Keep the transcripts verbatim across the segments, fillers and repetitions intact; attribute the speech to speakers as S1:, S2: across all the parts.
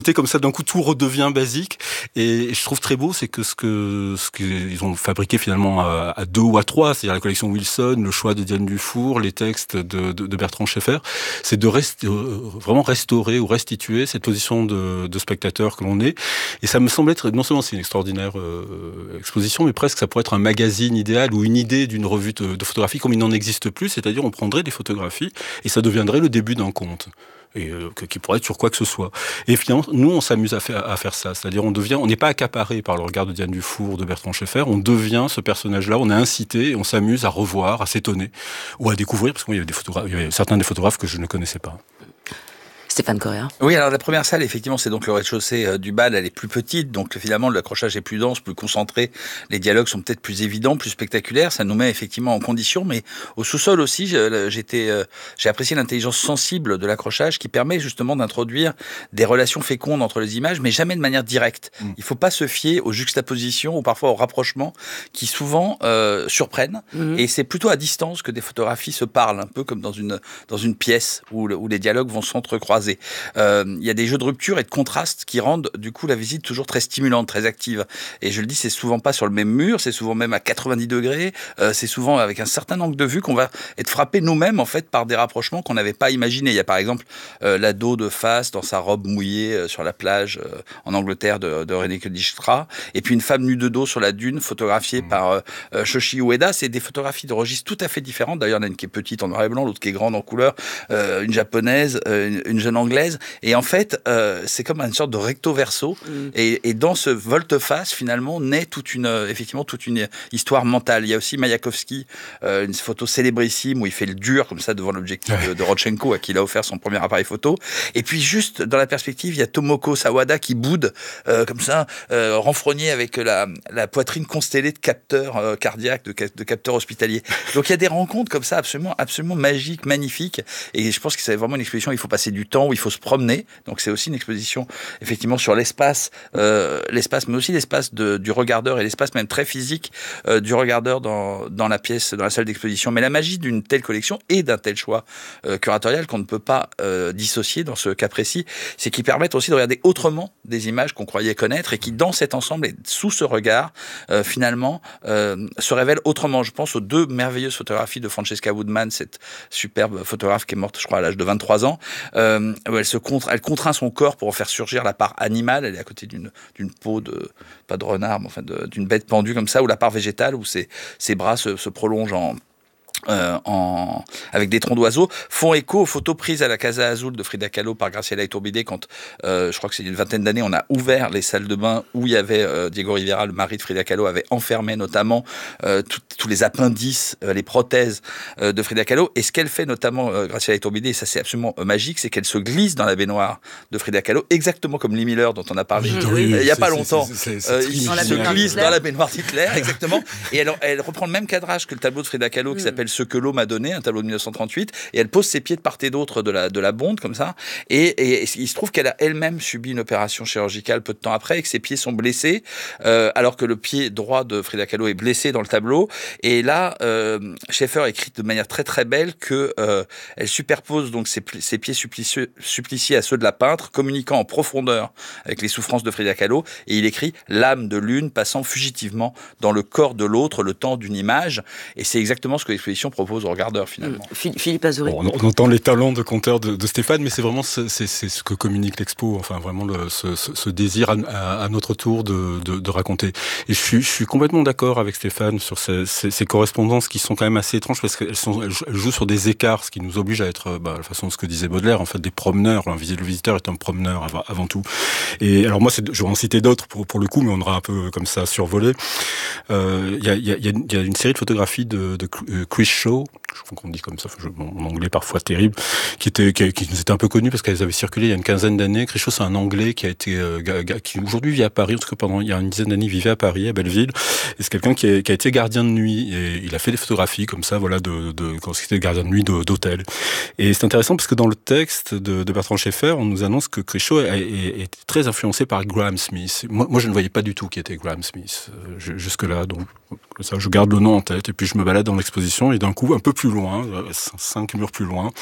S1: Comme ça, d'un coup, tout redevient basique. Et je trouve très beau, c'est que ce que ce qu'ils ont fabriqué finalement à, à deux ou à trois, c'est-à-dire la collection Wilson, le choix de Diane Dufour, les textes de, de, de Bertrand Schaeffer, c'est de rest, vraiment restaurer ou restituer cette position de, de spectateur que l'on est. Et ça me semble être, non seulement c'est une extraordinaire euh, exposition, mais presque ça pourrait être un magazine idéal ou une idée d'une revue de, de photographie comme il n'en existe plus, c'est-à-dire on prendrait des photographies et ça deviendrait le début d'un conte. Et euh, qui pourrait être sur quoi que ce soit. Et finalement, nous, on s'amuse à faire, à faire ça. C'est-à-dire, on devient, on n'est pas accaparé par le regard de Diane Dufour, de Bertrand Schaeffer, on devient ce personnage-là, on est incité, et on s'amuse à revoir, à s'étonner, ou à découvrir, parce qu'il y avait des photographes, il y avait certains des photographes que je ne connaissais pas.
S2: Stéphane Correa.
S3: Oui, alors la première salle, effectivement, c'est donc le rez-de-chaussée euh, du bal, elle est plus petite, donc finalement l'accrochage est plus dense, plus concentré, les dialogues sont peut-être plus évidents, plus spectaculaires, ça nous met effectivement en condition, mais au sous-sol aussi, j'étais, euh, j'ai apprécié l'intelligence sensible de l'accrochage qui permet justement d'introduire des relations fécondes entre les images, mais jamais de manière directe. Mmh. Il ne faut pas se fier aux juxtapositions ou parfois aux rapprochements qui souvent euh, surprennent, mmh. et c'est plutôt à distance que des photographies se parlent, un peu comme dans une, dans une pièce où, où les dialogues vont s'entrecroiser. Il euh, y a des jeux de rupture et de contraste qui rendent du coup la visite toujours très stimulante, très active. Et je le dis, c'est souvent pas sur le même mur, c'est souvent même à quatre-vingt-dix degrés, euh, c'est souvent avec un certain angle de vue qu'on va être frappé nous-mêmes en fait par des rapprochements qu'on n'avait pas imaginés. Il y a par exemple euh, l'ado de face dans sa robe mouillée euh, sur la plage euh, en Angleterre de, de René Dijkstra, et puis une femme nue de dos sur la dune photographiée mmh. par euh, euh, Shoshi Ueda. C'est des photographies de registres tout à fait différents. D'ailleurs, il y en a une qui est petite en noir et blanc, l'autre qui est grande en couleur, euh, une japonaise, euh, une, une jeune anglaise, et en fait euh, c'est comme une sorte de recto verso, mmh. et, et dans ce volte-face finalement naît toute une euh, effectivement toute une histoire mentale. Il y a aussi Mayakovsky, euh, une photo célébrissime où il fait le dur comme ça devant l'objectif ouais. de, de Rodchenko à qui il a offert son premier appareil photo, et puis juste dans la perspective il y a Tomoko Sawada qui boude euh, comme ça, euh, renfrogné avec la, la poitrine constellée de capteurs euh, cardiaques, de, de capteurs hospitaliers. Donc il y a des rencontres comme ça absolument, absolument magiques, magnifiques, et je pense que c'est vraiment une exposition où il faut passer du temps, où il faut se promener. Donc c'est aussi une exposition effectivement sur l'espace, euh, l'espace, mais aussi l'espace de, du regardeur et l'espace même très physique euh, du regardeur dans, dans la pièce, dans la salle d'exposition. Mais la magie d'une telle collection et d'un tel choix euh, curatorial qu'on ne peut pas euh, dissocier dans ce cas précis, c'est qu'ils permettent aussi de regarder autrement des images qu'on croyait connaître et qui, dans cet ensemble et sous ce regard, euh, finalement, euh, se révèlent autrement. Je pense aux deux merveilleuses photographies de Francesca Woodman, cette superbe photographe qui est morte, je crois, à l'âge de vingt-trois ans, euh, où elle, se contre, elle contraint son corps pour en faire surgir la part animale. Elle est à côté d'une, d'une peau de, pas de renard, mais enfin de, d'une bête pendue comme ça, ou la part végétale, où ses, ses bras se, se prolongent en... Euh, en, avec des troncs d'oiseaux, font écho aux photos prises à la Casa Azul de Frida Kahlo par Graciela Iturbide quand, euh, je crois que c'est il y a une vingtaine d'années, on a ouvert les salles de bain où il y avait euh, Diego Rivera, le mari de Frida Kahlo, avait enfermé notamment euh, tous les appendices, euh, les prothèses euh, de Frida Kahlo. Et ce qu'elle fait notamment, euh, Graciela Iturbide, et ça c'est absolument euh, magique, c'est qu'elle se glisse dans la baignoire de Frida Kahlo, exactement comme Lee Miller dont on a parlé
S1: oui,
S3: euh,
S1: oui,
S3: il n'y a
S1: c'est,
S3: pas
S1: c'est,
S3: longtemps.
S1: C'est, c'est, c'est,
S3: euh,
S1: c'est
S3: il se glisse dans la baignoire d'Hitler, exactement. Et elle, elle reprend le même cadrage que le tableau de Frida Kahlo qui mm. s'appelle Ce que l'eau m'a donné, un tableau de mille neuf cent trente-huit, et elle pose ses pieds de part et d'autre de la, de la bonde, comme ça, et, et, et il se trouve qu'elle a elle-même subi une opération chirurgicale peu de temps après, et que ses pieds sont blessés, euh, alors que le pied droit de Frida Kahlo est blessé dans le tableau, et là, euh, Schaeffer écrit de manière très très belle que euh, elle superpose donc ses, ses pieds supplicieux, suppliciés à ceux de la peintre, communiquant en profondeur avec les souffrances de Frida Kahlo, et il écrit « L'âme de l'une passant fugitivement dans le corps de l'autre le temps d'une image », et c'est exactement ce que l'exposition propose au regardeur, finalement.
S2: Philippe Azourey.
S1: Bon, on entend les talents de conteur de, de Stéphane, mais c'est vraiment ce, c'est, c'est ce que communique l'expo, enfin vraiment le, ce, ce, ce désir à, à, à notre tour de, de, de raconter. Et je suis, je suis complètement d'accord avec Stéphane sur ces, ces, ces correspondances qui sont quand même assez étranges parce qu'elles sont, elles jouent sur des écarts, ce qui nous oblige à être, bah, la façon de ce que disait Baudelaire, en fait, des promeneurs. Le visiteur est un promeneur avant, avant tout. Et alors moi, c'est, je vais en citer d'autres pour, pour le coup, mais on aura un peu comme ça survolé. Il euh, y, a, y, a, y a une série de photographies de, de Chris Shaw, je crois qu'on dit comme ça, mon anglais parfois terrible, qui était, qui, qui nous était un peu connu parce qu'elles avaient circulé il y a une quinzaine d'années. Chris Shaw, c'est un Anglais qui a été, euh, qui aujourd'hui vit à Paris, en tout cas pendant il y a une dizaine d'années, il vivait à Paris, à Belleville. Et c'est quelqu'un qui a, qui a été gardien de nuit. Et il a fait des photographies comme ça, voilà, de, de quand c'était gardien de nuit de, d'hôtel. Et c'est intéressant parce que dans le texte de, de Bertrand Schaeffer, on nous annonce que Chris Shaw est, est, est très influencé par Graham Smith. Moi, moi, je ne voyais pas du tout qui était Graham Smith euh, jusque-là, donc ça, je garde le nom en tête. Et puis je me balade dans l'exposition et d'un coup, un peu plus loin, cinq murs plus loin,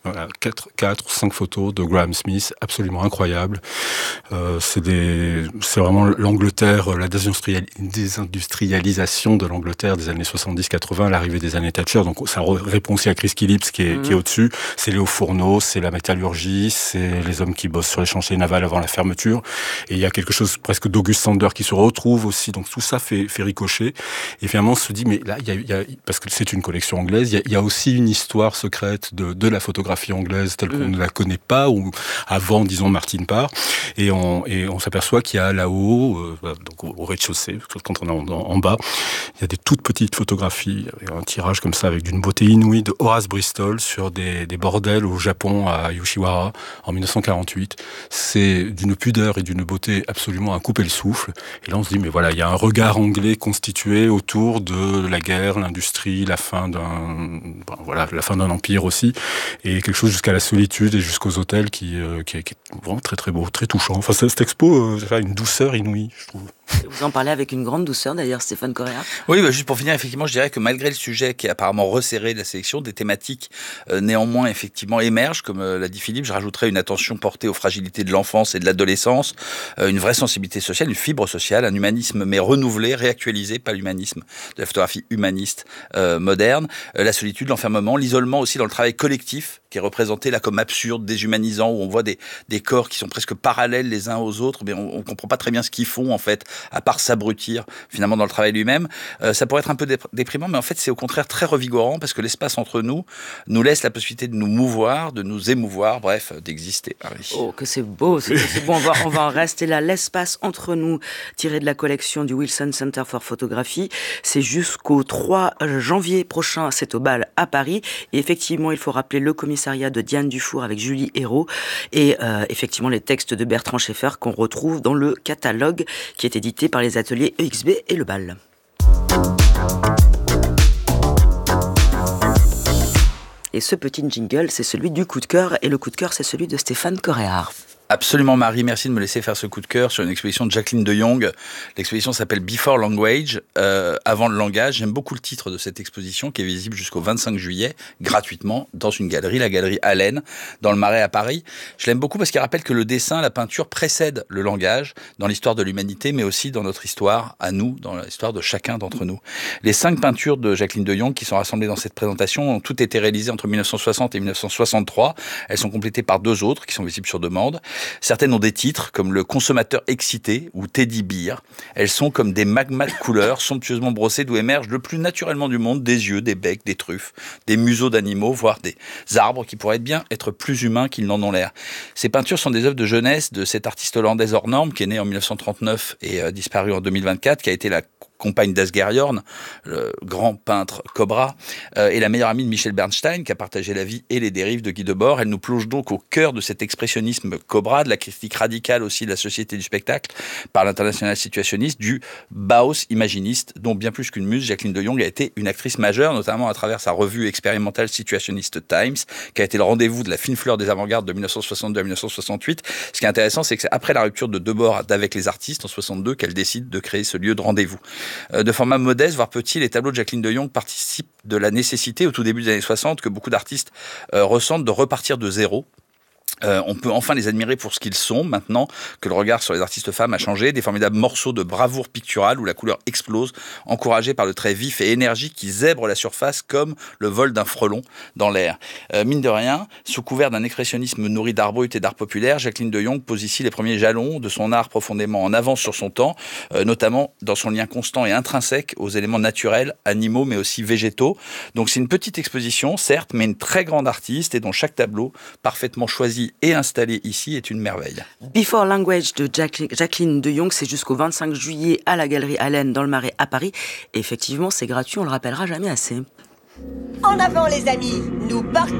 S1: Voilà, quatre, quatre, cinq photos de Graham Smith, absolument incroyables. Euh, c'est des, c'est vraiment l'Angleterre, la désindustrialisation de l'Angleterre des années soixante-dix quatre-vingts, l'arrivée des années Thatcher. Donc ça répond aussi à Chris Phillips qui est, mmh. qui est au-dessus. C'est les hauts fourneaux, c'est la métallurgie, c'est les hommes qui bossent sur les chantiers navals avant la fermeture. Et il y a quelque chose presque d'August Sander qui se retrouve aussi. Donc tout ça fait, fait ricocher. Et finalement on se dit, mais là, il y a, il y a, parce que c'est une collection anglaise, il y a, il y a aussi une histoire secrète de, de la photographie anglaise telle qu'on mmh. ne la connaît pas, ou avant, disons, Martin Parr, et on, et on s'aperçoit qu'il y a là-haut, euh, donc au, au rez-de-chaussée, quand on est en, en, en bas, il y a des toutes petites photographies, un tirage comme ça, avec d'une beauté inouïe de Horace Bristol sur des, des bordels au Japon, à Yoshiwara, en dix-neuf cent quarante-huit. C'est d'une pudeur et d'une beauté absolument à couper le souffle. Et là, on se dit, mais voilà, il y a un regard anglais constitué autour de la guerre, l'industrie, la fin d'un, ben, voilà, la fin d'un empire aussi, et quelque chose jusqu'à la solitude et jusqu'aux hôtels qui, euh, qui, qui est vraiment très très beau, très touchant. Enfin, cette expo, euh, a une douceur inouïe, je trouve.
S2: Vous en parlez avec une grande douceur d'ailleurs, Stéphane Correa.
S3: Oui, bah, juste pour finir, effectivement, je dirais que malgré le sujet qui est apparemment resserré de la sélection, des thématiques euh, néanmoins effectivement émergent, comme euh, l'a dit Philippe. Je rajouterais une attention portée aux fragilités de l'enfance et de l'adolescence, euh, une vraie sensibilité sociale, une fibre sociale, un humanisme mais renouvelé, réactualisé, pas l'humanisme de la photographie humaniste euh, moderne, euh, la solitude, l'enfermement, l'isolement aussi dans le travail collectif, qui est représenté là comme absurde, déshumanisant, où on voit des, des corps qui sont presque parallèles les uns aux autres, mais on ne comprend pas très bien ce qu'ils font en fait, à part s'abrutir finalement dans le travail lui-même. Euh, ça pourrait être un peu déprimant, mais en fait c'est au contraire très revigorant, parce que l'espace entre nous nous laisse la possibilité de nous mouvoir, de nous émouvoir, bref, d'exister. Marie.
S2: Oh, que c'est beau, c'est, c'est bon, on va, on va en rester là. L'espace entre nous, tiré de la collection du Wilson Center for Photography, c'est jusqu'au trois janvier prochain, c'est au Bal à Paris, et effectivement il faut rappeler le commissariat de Diane Dufour avec Julie Hérault, et euh, effectivement les textes de Bertrand Schaeffer qu'on retrouve dans le catalogue qui est édité par les ateliers E X B et le Bal. Et ce petit jingle, c'est celui du coup de cœur, et le coup de cœur, c'est celui de Stéphane Correa.
S3: Absolument, Marie, merci de me laisser faire ce coup de cœur sur une exposition de Jacqueline de Jong. L'exposition s'appelle Before Language, euh, avant le langage. J'aime beaucoup le titre de cette exposition qui est visible jusqu'au vingt-cinq juillet, gratuitement, dans une galerie, la galerie Allen, dans le Marais à Paris. Je l'aime beaucoup parce qu'il rappelle que le dessin, la peinture précède le langage dans l'histoire de l'humanité, mais aussi dans notre histoire, à nous, dans l'histoire de chacun d'entre nous. Les cinq peintures de Jacqueline de Jong qui sont rassemblées dans cette présentation ont toutes été réalisées entre dix-neuf cent soixante et dix-neuf cent soixante-trois. Elles sont complétées par deux autres qui sont visibles sur demande. Certaines ont des titres comme Le consommateur excité ou Teddy Beer. Elles sont comme des magmas de couleurs somptueusement brossés d'où émergent le plus naturellement du monde des yeux, des becs, des truffes, des museaux d'animaux, voire des arbres qui pourraient bien être plus humains qu'ils n'en ont l'air. Ces peintures sont des œuvres de jeunesse de cette artiste hollandaise hors norme qui est née en dix-neuf cent trente-neuf et euh, disparue en deux mille vingt-quatre, qui a été la compagne d'Asgheriorn, le grand peintre Cobra, euh, et la meilleure amie de Michel Bernstein, qui a partagé la vie et les dérives de Guy Debord. Elle nous plonge donc au cœur de cet expressionnisme Cobra, de la critique radicale aussi de la société du spectacle, par l'international situationniste, du Bauhaus imaginiste, dont bien plus qu'une muse, Jacqueline de Jong a été une actrice majeure, notamment à travers sa revue expérimentale situationniste Times, qui a été le rendez-vous de la fine fleur des avant-gardes de dix-neuf cent soixante-deux à dix-neuf cent soixante-huit. Ce qui est intéressant, c'est que c'est après la rupture de Debord avec les artistes en soixante-deux qu'elle décide de créer ce lieu de rendez-vous. De format modeste, voire petit, les tableaux de Jacqueline de Jong participent de la nécessité, au tout début des années soixante, que beaucoup d'artistes euh, ressentent de repartir de zéro. Euh, on peut enfin les admirer pour ce qu'ils sont, maintenant que le regard sur les artistes femmes a changé. Des formidables morceaux de bravoure picturale où la couleur explose, encouragée par le trait vif et énergique qui zèbre la surface comme le vol d'un frelon dans l'air. Euh, mine de rien, sous couvert d'un expressionnisme nourri d'art brut et d'art populaire, Jacqueline de Jong pose ici les premiers jalons de son art profondément en avance sur son temps, euh, notamment dans son lien constant et intrinsèque aux éléments naturels, animaux mais aussi végétaux. Donc c'est une petite exposition, certes, mais une très grande artiste et dont chaque tableau, parfaitement choisi et installé ici, est une merveille.
S2: Before Language de Jacqueline de Jong, c'est jusqu'au vingt-cinq juillet à la galerie Allen dans le Marais à Paris. Et effectivement, c'est gratuit, on le rappellera jamais assez.
S4: En avant les amis, nous partons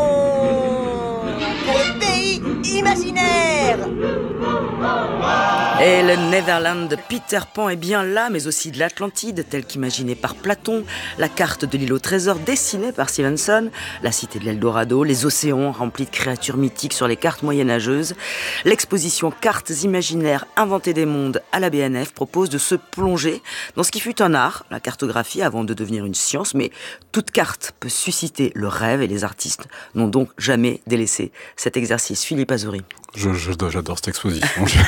S4: pour le pays imaginaire.
S2: Et le Neverland de Peter Pan est bien là, mais aussi de l'Atlantide, tel qu'imaginé par Platon, la carte de l'île au trésor dessinée par Stevenson, la cité de l'Eldorado, les océans remplis de créatures mythiques sur les cartes moyenâgeuses. L'exposition Cartes imaginaires inventées des mondes à la B N F propose de se plonger dans ce qui fut un art, la cartographie, avant de devenir une science, mais toute carte peut susciter le rêve et les artistes n'ont donc jamais délaissé cet exercice. Philippe Azouri.
S1: Je, je, j'adore cette exposition. je,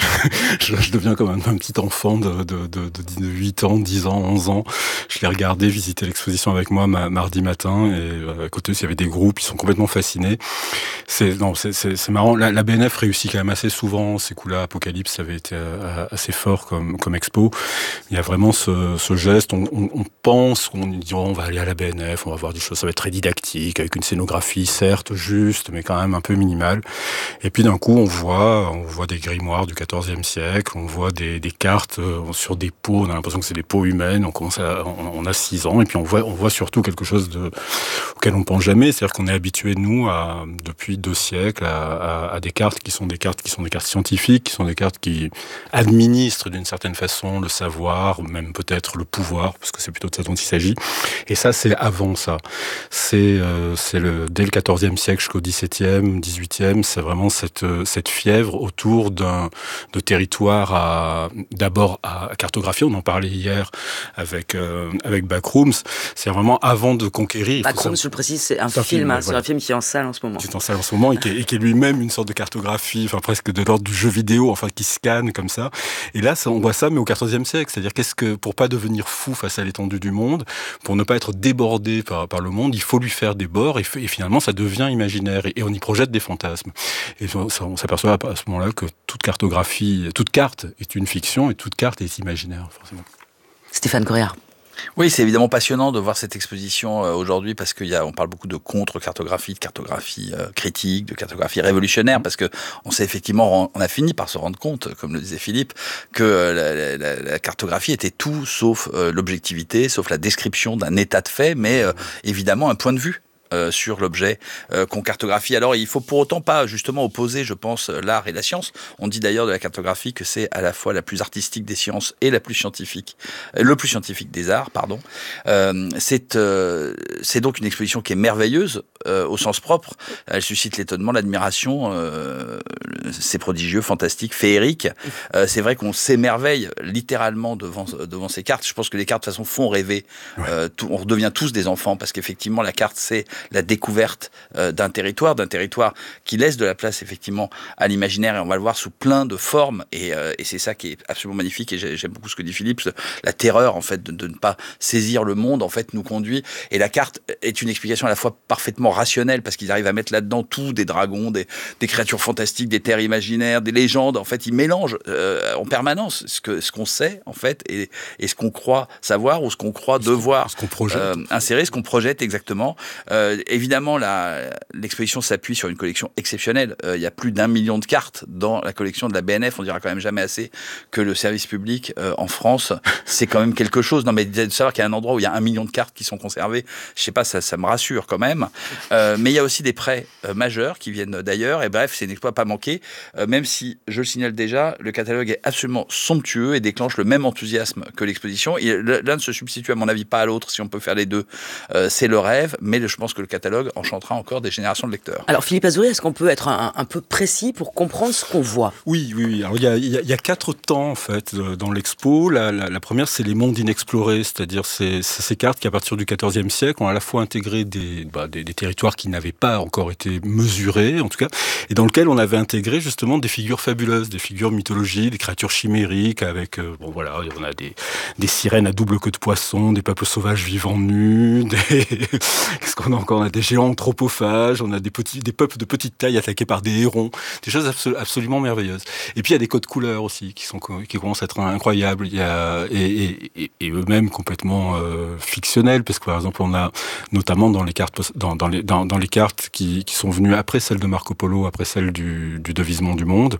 S1: je, je deviens comme un, un petit enfant de, de, de, de huit ans, dix ans, onze ans. Je l'ai regardé, visité l'exposition avec moi ma, mardi matin, et euh, à côté, il y avait des groupes, ils sont complètement fascinés. C'est, non, c'est, c'est, c'est marrant. La, la B N F réussit quand même assez souvent. Ces coups-là, Apocalypse, ça avait été euh, assez fort comme, comme expo. Il y a vraiment ce, ce geste. On, on, on pense, on dit, oh, on va aller à la B N F, on va voir des choses, ça va être très didactique, avec une scénographie, certes, juste, mais quand même un peu minimale. Et puis, d'un coup, on voit, on voit des grimoires du quatorzième siècle, on voit des, des cartes euh, sur des peaux, on a l'impression que c'est des peaux humaines, on commence à, on, on a six ans, et puis on voit, on voit surtout quelque chose de, auquel on pense jamais, c'est-à-dire qu'on est habitué, nous, à, depuis deux siècles, à, à, à des cartes qui sont des cartes qui sont des cartes scientifiques, qui sont des cartes qui administrent d'une certaine façon le savoir, même peut-être le pouvoir, parce que c'est plutôt de ça dont il s'agit. Et ça, c'est avant ça. C'est, euh, c'est le, dès le quatorzième siècle jusqu'au dix-septième, dix-huitième, c'est vraiment cette cette fièvre autour d'un de territoire à d'abord à cartographier. On en parlait hier avec euh, avec Backrooms. C'est vraiment avant de conquérir.
S2: Backrooms, je le précise, c'est un,
S1: c'est un
S2: film.
S1: film
S2: hein,
S1: ouais,
S2: c'est
S1: voilà.
S2: un film qui est en salle en ce moment.
S1: Qui est en salle en ce moment et qui est, et qui est lui-même une sorte de cartographie, enfin presque de l'ordre du jeu vidéo, enfin qui scanne comme ça. Et là, ça, on voit ça, mais au quatorzième siècle. C'est-à-dire qu'est-ce que pour pas devenir fou face à l'étendue du monde, pour ne pas être débordé par par le monde, il faut lui faire des bords et, et finalement ça devient imaginaire et, et on y projette des fantasmes. Et ça, on s'aperçoit à ce moment-là que toute cartographie, toute carte est une fiction et toute carte est imaginaire, forcément.
S2: Stéphane Corrière.
S3: Oui, c'est évidemment passionnant de voir cette exposition euh, aujourd'hui parce qu'il y a, on parle beaucoup de contre-cartographie, de cartographie euh, critique, de cartographie révolutionnaire, parce que on s'est effectivement, on a fini par se rendre compte, comme le disait Philippe, que euh, la, la, la cartographie était tout sauf euh, l'objectivité, sauf la description d'un état de fait, mais euh, évidemment un point de vue. Euh, sur l'objet euh, qu'on cartographie. Alors, il faut pour autant pas justement opposer, je pense, l'art et la science. On dit d'ailleurs de la cartographie que c'est à la fois la plus artistique des sciences et la plus scientifique, euh, le plus scientifique des arts, pardon. Euh, c'est euh, c'est donc une exposition qui est merveilleuse euh, au sens propre. Elle suscite l'étonnement, l'admiration. Euh, c'est prodigieux, fantastique, féerique. Euh, c'est vrai qu'on s'émerveille littéralement devant devant ces cartes. Je pense que les cartes de toute façon font rêver. Ouais. Euh, tout, on redevient tous des enfants parce qu'effectivement la carte c'est la découverte euh, d'un territoire, d'un territoire qui laisse de la place effectivement à l'imaginaire et on va le voir sous plein de formes et, euh, et c'est ça qui est absolument magnifique et j'aime beaucoup ce que dit Philippe, la terreur en fait de, de ne pas saisir le monde en fait nous conduit et la carte est une explication à la fois parfaitement rationnelle parce qu'ils arrivent à mettre là-dedans tout, des dragons, des, des créatures fantastiques, des terres imaginaires, des légendes, en fait ils mélangent euh, en permanence ce que ce qu'on sait en fait et, et ce qu'on croit savoir ou ce qu'on croit ce devoir
S1: ce qu'on projette.
S3: Euh, insérer, ce qu'on projette exactement. Euh, évidemment, la, l'exposition s'appuie sur une collection exceptionnelle. Euh, il y a plus d'un million de cartes dans la collection de la B N F. On dira quand même jamais assez que le service public euh, en France, c'est quand même quelque chose. Non, mais de savoir qu'il y a un endroit où il y a un million de cartes qui sont conservées, je sais pas, ça, ça me rassure quand même. Euh, mais il y a aussi des prêts euh, majeurs qui viennent d'ailleurs. Et bref, c'est une expo à pas manquer. Euh, même si, je le signale déjà, le catalogue est absolument somptueux et déclenche le même enthousiasme que l'exposition. Et l'un ne se substitue à mon avis pas à l'autre. Si on peut faire les deux, euh, c'est le rêve. Mais je pense que le catalogue enchantera encore des générations de lecteurs.
S2: Alors Philippe Azouri, est-ce qu'on peut être un, un peu précis pour comprendre ce qu'on voit ?
S1: Oui, oui, oui. Alors il y a, il y a, il y a quatre temps en fait dans l'expo. La, la, la première, c'est les mondes inexplorés, c'est-à-dire c'est, c'est ces cartes qui, à partir du quatorzième siècle, ont à la fois intégré des, bah, des, des territoires qui n'avaient pas encore été mesurés, en tout cas, et dans lesquels on avait intégré justement des figures fabuleuses, des figures mythologiques, des créatures chimériques, avec euh, bon voilà, on a des, des sirènes à double queue de poisson, des peuples sauvages vivants nus, des qu'est-ce qu'on a encore ? On a des géants anthropophages, on a des petits, des peuples de petite taille attaqués par des hérons, des choses absolu- absolument merveilleuses. Et puis il y a des codes couleurs aussi qui sont qui commencent à être incroyables. Il y a et, et, et eux-mêmes complètement euh, fictionnels, parce que par exemple on a notamment dans les cartes dans, dans les dans, dans les cartes qui, qui sont venues après celles de Marco Polo, après celles du, du devisement du monde,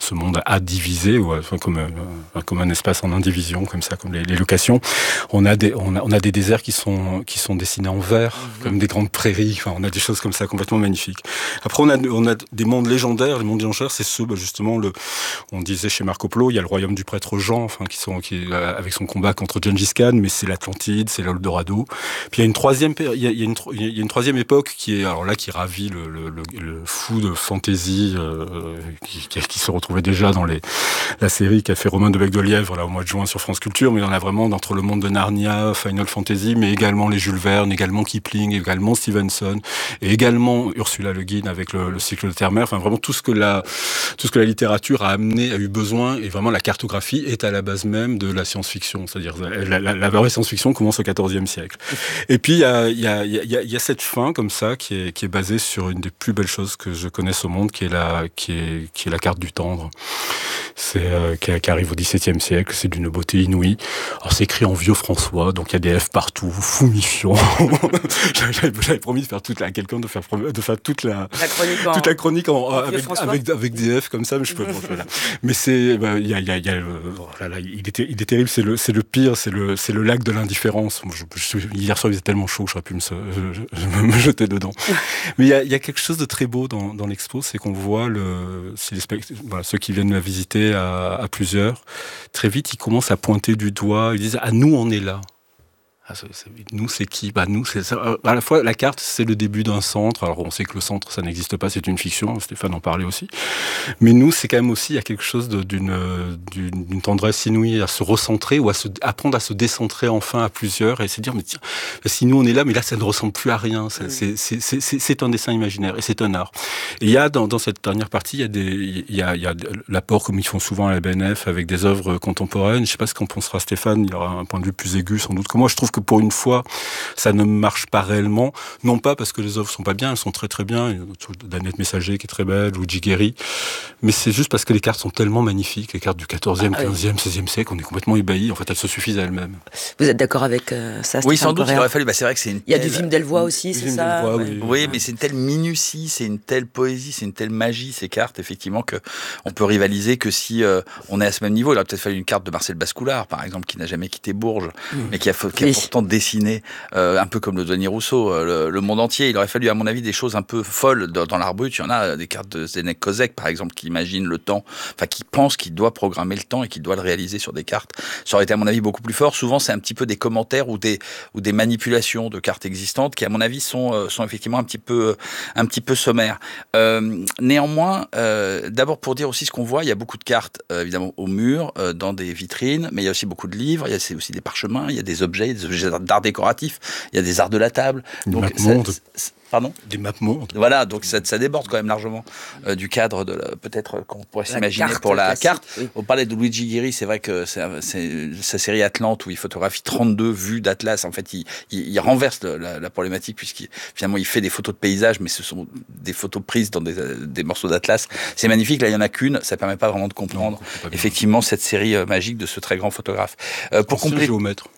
S1: ce monde à diviser, ou enfin, comme, euh, comme un espace en indivision, comme ça, comme les, les locations. On a des, on a, on a des déserts qui sont, qui sont dessinés en vert, mmh. comme des grandes prairies. Enfin, on a des choses comme ça complètement magnifiques. Après, on a, on a des mondes légendaires. Les mondes légendaires, c'est ceux, bah, justement, le, on disait chez Marco Polo, il y a le royaume du prêtre Jean, enfin, qui sont, qui, euh, avec son combat contre Gengis Khan, mais c'est l'Atlantide, c'est l'Eldorado. Puis il y a une troisième, il y a, il y a une, il y a une troisième époque qui est, alors là, qui ravit le, le, le, le fou de fantasy, euh, qui, qui, qui se retrouvait déjà dans les, la série qu'a fait Romain de Bec-de-Lièvre, là, au mois de juin sur France Culture, mais il y en a vraiment entre le monde de Narnia, Final Fantasy, mais également les Jules Verne, également Kipling, également Stevenson, et également Ursula Le Guin avec le, le cycle de Terre-Mer. Enfin, vraiment tout ce que la, tout ce que la littérature a amené, a eu besoin, et vraiment la cartographie est à la base même de la science-fiction. C'est-à-dire, la, la, la vraie science-fiction commence au quatorzième siècle. Et puis, il y a, il y a, il y a, il y a cette fin, comme ça, qui est, qui est basée sur une des plus belles choses que je connaisse au monde, qui est la, qui est, qui est la carte du tendre. C'est, euh, qui, qui arrive au dix-septième siècle, c'est d'une beauté inouïe. Alors, c'est écrit en vieux François, donc il y a des F partout, foumifiant. j'avais, j'avais promis de faire toute la, à quelqu'un de faire, de faire toute la,
S2: la chronique en,
S1: toute la chronique en,
S2: en
S1: avec, avec, avec des F comme ça, mais je peux, bon, voilà. Mais c'est, bah, il y a, il y a, il y a, oh là là, il est, il est terrible, c'est le, c'est le pire, c'est le, c'est le lac de l'indifférence. Je, je, hier soir, il faisait tellement chaud, j'aurais pu me, je, je, me jeter dedans. Mais il y a, il y a quelque chose de très beau dans, dans l'expo, c'est qu'on voit le, c'est les spect- voilà, ceux qui viennent la visiter à, à plusieurs, très vite, ils commencent à pointer du doigt, ils disent, ah, nous, on est là. Ah, c'est, c'est, nous, c'est qui ? Bah, nous, c'est ça. À la fois, la carte, c'est le début d'un centre. Alors, on sait que le centre, ça n'existe pas, c'est une fiction. Stéphane en parlait aussi. Mais nous, c'est quand même aussi, il y a quelque chose de, d'une, d'une, d'une tendresse inouïe à se recentrer ou à se, apprendre à se décentrer enfin à plusieurs et se dire, mais tiens, si nous, on est là, mais là, ça ne ressemble plus à rien. C'est, c'est, c'est, c'est, c'est, c'est un dessin imaginaire et c'est un art. Et il y a, dans, dans cette dernière partie, il y a des, il y a, il y a l'apport, comme ils font souvent à la B N F, avec des œuvres contemporaines. Je sais pas ce qu'en pensera Stéphane. Il aura un point de vue plus aigu, sans doute que moi. Je trouve que pour une fois, ça ne marche pas réellement. Non pas parce que les œuvres sont pas bien, elles sont très très bien. Il y a Danette Messager qui est très belle, Luigi Guerri. Mais c'est juste parce que les cartes sont tellement magnifiques, les cartes du quatorzième, quinzième, seizième siècle, on est complètement ébahis. En fait, elles se suffisent à elles-mêmes.
S2: Vous êtes d'accord avec euh, ça?
S3: Oui, sans doute, il aurait fallu. Bah, c'est vrai que c'est une
S2: Il y a
S3: telle...
S2: du film Delvoye aussi, c'est ça?
S1: Delvoye,
S2: ouais.
S1: oui,
S3: oui, mais c'est une telle minutie, c'est une telle poésie, c'est une telle magie, ces cartes, effectivement, que on peut rivaliser que si euh, on est à ce même niveau. Il aurait peut-être fallu une carte de Marcel Bascoulard, par exemple, qui n'a jamais quitté Bourges, mmh. mais qui a, qui a oui. pourtant dessiné Euh, un peu comme le douanier Rousseau, euh, le, le monde entier. Il aurait fallu, à mon avis, des choses un peu folles dans, dans l'art brut. Il y en a des cartes de Zdeněk Kozek, par exemple, qui imagine le temps, enfin qui pense qu'il doit programmer le temps et qu'il doit le réaliser sur des cartes. Ça aurait été, à mon avis, beaucoup plus fort. Souvent, c'est un petit peu des commentaires ou des ou des manipulations de cartes existantes qui, à mon avis, sont euh, sont effectivement un petit peu un petit peu sommaires. Euh, néanmoins, euh, d'abord pour dire aussi ce qu'on voit, il y a beaucoup de cartes, euh, évidemment, au mur, euh, dans des vitrines, mais il y a aussi beaucoup de livres. Il y a c'est aussi des parchemins, il y a des objets, des objets d'art décoratif. Il y a des arts de la table.
S1: Donc, ça,
S3: pardon ?
S1: Des maps mondes.
S3: Voilà, donc ça, ça déborde quand même largement euh, du cadre de la, peut-être qu'on pourrait la s'imaginer pour la
S2: classique,
S3: carte.
S2: Oui.
S3: On parlait de Luigi Guerri, c'est vrai que c'est, c'est sa série Atlante où il photographie trente-deux vues d'Atlas. En fait, il, il, il renverse le, la, la problématique puisqu'il finalement il fait des photos de paysages, mais ce sont des photos prises dans des, des morceaux d'Atlas. C'est magnifique. Là, il y en a qu'une. Ça permet pas vraiment de comprendre non, effectivement cette série euh, magique de ce très grand photographe. Euh, pour compléter.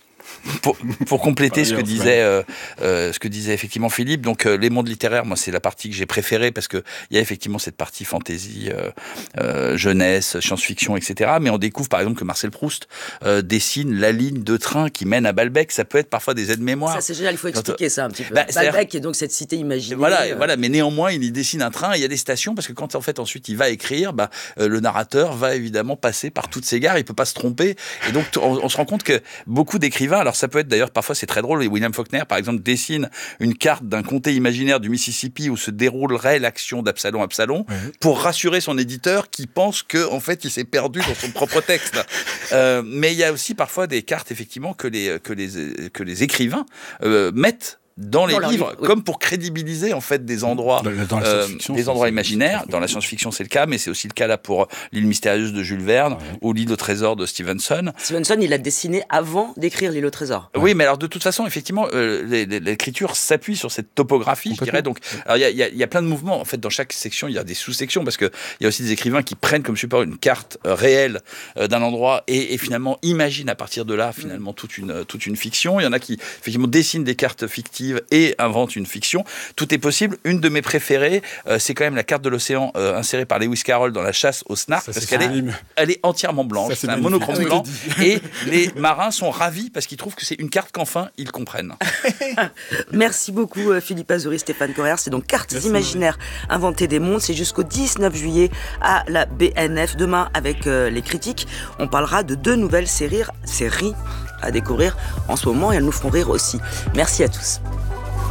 S3: Pour, pour compléter ce que disait euh, euh, ce que disait effectivement Philippe, donc euh, les mondes littéraires, moi c'est la partie que j'ai préférée parce que il y a effectivement cette partie fantasy, euh, euh, jeunesse, science-fiction, et cetera. Mais on découvre par exemple que Marcel Proust euh, dessine la ligne de train qui mène à Balbec. Ça peut être parfois des aides-mémoires.
S2: Ça c'est génial, il faut expliquer ça un petit peu.
S3: Bah,
S2: Balbec est donc cette cité imaginaire.
S3: Voilà,
S2: euh...
S3: voilà. Mais néanmoins, il y dessine un train. Et il y a des stations parce que quand en fait ensuite il va écrire, bah euh, le narrateur va évidemment passer par toutes ces gares. Il peut pas se tromper. Et donc on, on se rend compte que beaucoup d'écrivains, alors ça peut être d'ailleurs parfois c'est très drôle. Et William Faulkner, par exemple, dessine une carte d'un comté imaginaire du Mississippi où se déroulerait l'action d'Absalom Absalom oui. pour rassurer son éditeur qui pense que en fait il s'est perdu dans son propre texte. Euh, mais il y a aussi parfois des cartes effectivement que les que les que les écrivains euh, mettent dans les dans livres, livre, oui. comme pour crédibiliser en fait des endroits, dans, dans euh, des endroits imaginaires. Dans la science-fiction, c'est le cas, mais c'est aussi le cas là pour l'île mystérieuse de Jules Verne ouais. ou l'île au trésor de Stevenson.
S2: Stevenson, il a dessiné avant d'écrire l'île au trésor.
S3: Oui, ouais. mais alors de toute façon, effectivement, euh, l'écriture s'appuie sur cette topographie, je dirais. Donc, alors il y a, y, a, y a plein de mouvements. En fait, dans chaque section, il y a des sous-sections parce que il y a aussi des écrivains qui prennent comme support une carte euh, réelle euh, d'un endroit et, et finalement imaginent à partir de là finalement toute une toute une fiction. Il y en a qui effectivement dessinent des cartes fictives imaginative et invente une fiction. Tout est possible. Une de mes préférées, euh, c'est quand même la carte de l'océan euh, insérée par Lewis Carroll dans La chasse au snark, ça, parce qu'elle est, elle est entièrement blanche, c'est, c'est un monochrome ah, oui. blanc, et les marins sont ravis parce qu'ils trouvent que c'est une carte qu'enfin ils comprennent.
S2: Merci beaucoup Philippe Azory, Stéphane Corer. C'est donc Cartes Merci. imaginaires, inventer des mondes. C'est jusqu'au dix-neuf juillet à la B N F. Demain, avec euh, les critiques, on parlera de deux nouvelles séries, séries à découvrir en ce moment et elles nous feront rire aussi. Merci à tous.